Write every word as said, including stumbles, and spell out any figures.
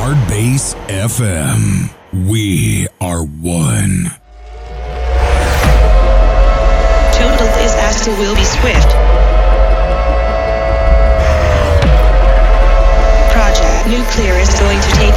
Hard Bass F M. We are one. Total is Asta will be swift. Project Nuclear is going to take